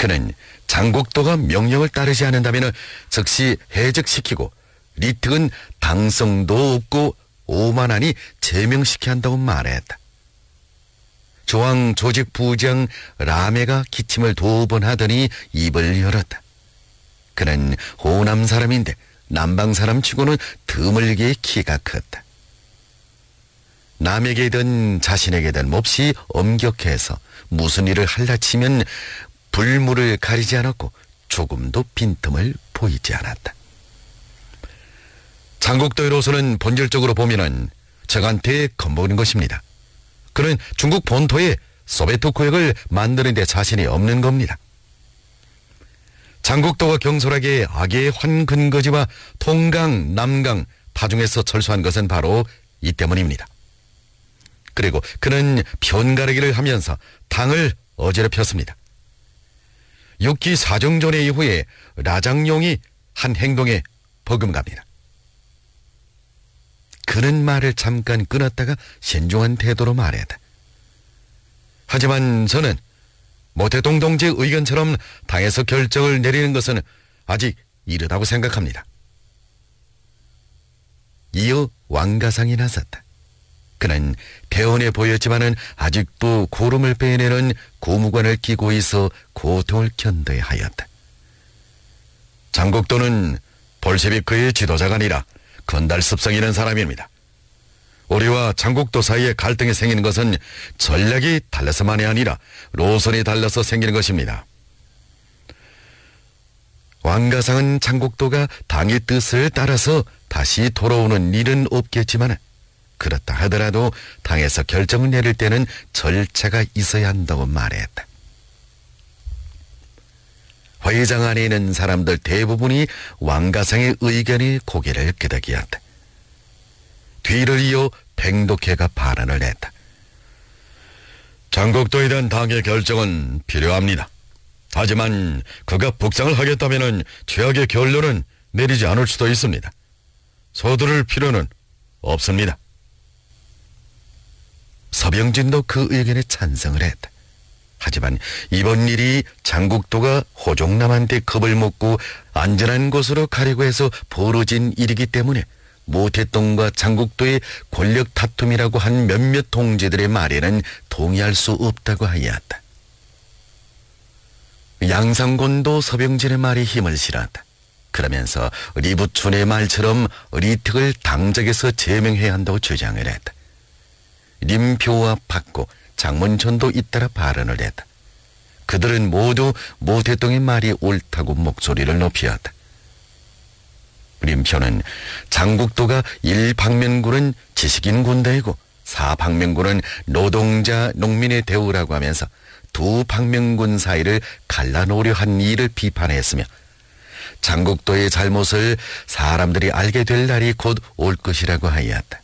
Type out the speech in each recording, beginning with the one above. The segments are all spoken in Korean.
그는 장국도가 명령을 따르지 않는다면 즉시 해직시키고 리특은 당성도 없고 오만하니 제명시켜야 한다고 말했다. 조왕 조직 부장 라메가 기침을 2번 하더니 입을 열었다. 그는 호남 사람인데 남방 사람치고는 드물게 키가 컸다. 남에게든 자신에게든 몹시 엄격해서 무슨 일을 할라 치면 불물을 가리지 않았고 조금도 빈틈을 보이지 않았다. 장국도로서는 본질적으로 보면은 적한테 겁먹는 것입니다. 그는 중국 본토에 소비에트 구역을 만드는 데 자신이 없는 겁니다. 장국도가 경솔하게 악의 환근거지와 통강, 남강, 파중에서 철수한 것은 바로 이 때문입니다. 그리고 그는 편가르기를 하면서 당을 어지럽혔습니다. 6기 사정전의 이후에 라장용이 한 행동에 버금갑니다. 그는 말을 잠깐 끊었다가 신중한 태도로 말했다. 하지만 저는 모태동 동지의 의견처럼 당에서 결정을 내리는 것은 아직 이르다고 생각합니다. 이어 왕가상이 나섰다. 그는 배운해 보였지만은 아직도 고름을 빼내는 고무관을 끼고 있어 고통을 견뎌야 하였다. 장국도는 볼셰비크의 지도자가 아니라 건달습성 있는 사람입니다. 우리와 장국도 사이에 갈등이 생기는 것은 전략이 달라서만이 아니라 노선이 달라서 생기는 것입니다. 왕가상은 장국도가 당의 뜻을 따라서 다시 돌아오는 일은 없겠지만 그렇다 하더라도 당에서 결정을 내릴 때는 절차가 있어야 한다고 말했다. 회의장 안에 있는 사람들 대부분이 왕가상의 의견에 고개를 끄덕이었다. 뒤를 이어 백독회가 발언을 했다. 장국도에 대한 당의 결정은 필요합니다. 하지만 그가 북상을 하겠다면 최악의 결론은 내리지 않을 수도 있습니다. 서두를 필요는 없습니다. 서병진도 그 의견에 찬성을 했다. 하지만 이번 일이 장국도가 호종남한테 겁을 먹고 안전한 곳으로 가려고 해서 벌어진 일이기 때문에 모태동과 장국도의 권력 다툼이라고 한 몇몇 동지들의 말에는 동의할 수 없다고 하였다. 양상곤도 서병진의 말에 힘을 실었다. 그러면서 리부춘의 말처럼 리특을 당적에서 제명해야 한다고 주장을 했다. 림표와 박고, 장문천도 잇따라 발언을 했다. 그들은 모두 모태동의 말이 옳다고 목소리를 높였다. 림표는 장국도가 1방면군은 지식인 군대이고 4방면군은 노동자 농민의 대우라고 하면서 2방면군 사이를 갈라놓으려 한 일을 비판했으며 장국도의 잘못을 사람들이 알게 될 날이 곧 올 것이라고 하였다.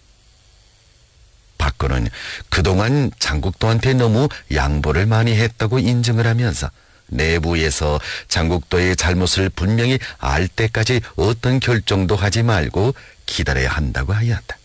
박근은 그동안 장국도한테 너무 양보를 많이 했다고 인정을 하면서 내부에서 장국도의 잘못을 분명히 알 때까지 어떤 결정도 하지 말고 기다려야 한다고 하였다.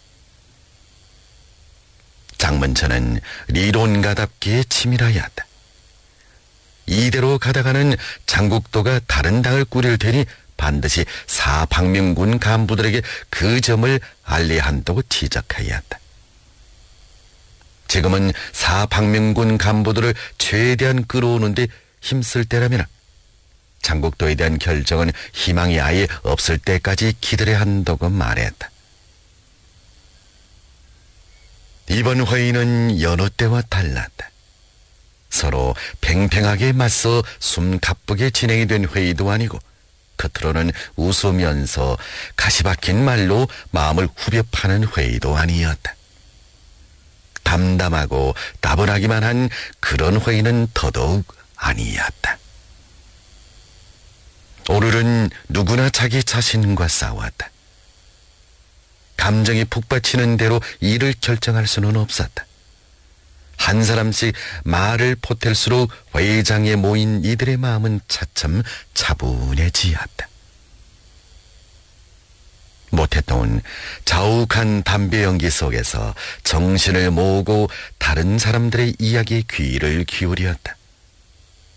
장문천은 리론가답게 치밀하였다. 이대로 가다가는 장국도가 다른 당을 꾸릴 테니 반드시 사방명군 간부들에게 그 점을 알려야 한다고 지적하였다. 지금은 사방명군 간부들을 최대한 끌어오는데 힘쓸 때라면 장국도에 대한 결정은 희망이 아예 없을 때까지 기다려야 한다고 말했다. 이번 회의는 여느 때와 달랐다. 서로 팽팽하게 맞서 숨가쁘게 진행이 된 회의도 아니고 겉으로는 웃으면서 가시박힌 말로 마음을 후벼 파는 회의도 아니었다. 담담하고 따분하기만 한 그런 회의는 더더욱 아니었다. 오늘은 누구나 자기 자신과 싸웠다. 감정이 북받치는 대로 일을 결정할 수는 없었다. 한 사람씩 말을 보탤수록 회의장에 모인 이들의 마음은 차츰 차분해지었다. 모태동은 자욱한 담배 연기 속에서 정신을 모으고 다른 사람들의 이야기에 귀를 기울였다.